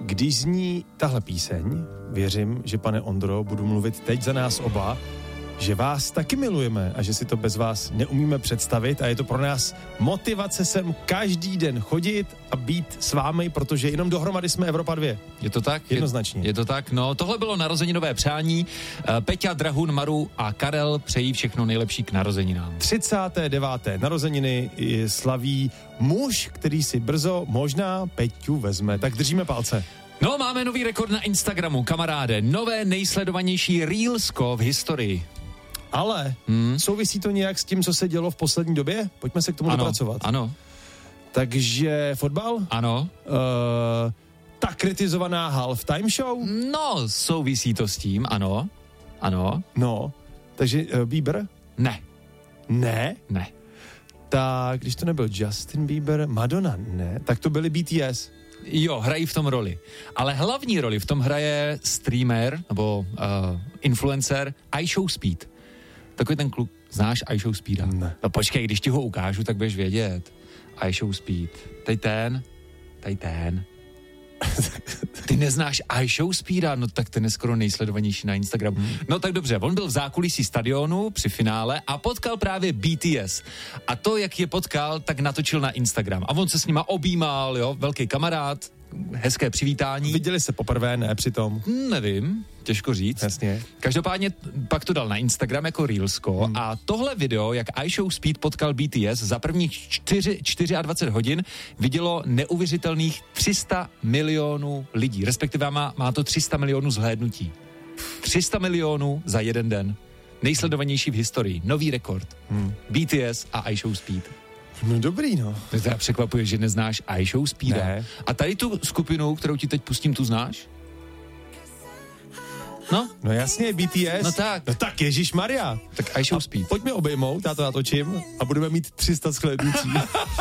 když zní tahle píseň, věřím, že pane Ondro, budu mluvit teď za nás oba, že vás taky milujeme a že si to bez vás neumíme představit a je to pro nás motivace sem každý den chodit a být s vámi, protože jenom dohromady jsme Evropa 2. Je to tak? Jednoznačně. Je to tak? No, tohle bylo narozeninové přání. Peťa, Drahun, Maru a Karel přejí všechno nejlepší k narozeninám. 39. narozeniny slaví muž, který si brzo možná Peťu vezme. Tak držíme palce. No, máme nový rekord na Instagramu, kamaráde. Nové nejsledovanější reelsko v historii. Ale souvisí to nějak s tím, co se dělo v poslední době? Pojďme se k tomu dopracovat. Ano. Takže fotbal? Ano. Ta kritizovaná halftime show? No, souvisí to s tím, ano. Ano. No, takže Bieber? Ne. Ne? Ne. Tak, když to nebyl Justin Bieber, Madonna? Ne. Tak to byly BTS? Jo, hrají v tom roli. Ale hlavní roli v tom hraje streamer, nebo influencer iShowSpeed. Takový ten kluk. Znáš iShowSpeeda? Ne. No počkej, když ti ho ukážu, tak budeš vědět. iShowSpeed. Tady ten. Ty neznáš iShowSpeeda? No tak ten je skoro nejsledovanější na Instagramu. No tak dobře, on byl v zákulisí stadionu při finále a potkal právě BTS. A to, jak je potkal, tak natočil na Instagram. A on se s nima objímal, jo, velký kamarád, hezké přivítání. Viděli se poprvé, ne přitom? Nevím, těžko říct. Jasně. Každopádně pak to dal na Instagram jako reelsko a tohle video, jak iShowSpeed potkal BTS, za prvních 24 hodin vidělo neuvěřitelných 300 milionů lidí. Respektive má to 300 milionů zhlédnutí. 300 milionů za jeden den. Nejsledovanější v historii. Nový rekord. BTS a iShowSpeed. No dobrý, no. To teda překvapuje, že neznáš iShowSpeeda. Ne. A tady tu skupinu, kterou ti teď pustím, tu znáš? No? No jasně, BTS. No tak. No tak, ježišmarja. Tak iShowSpeed. Pojďme obejmout, já to natočím a budeme mít 300 shlédnutí.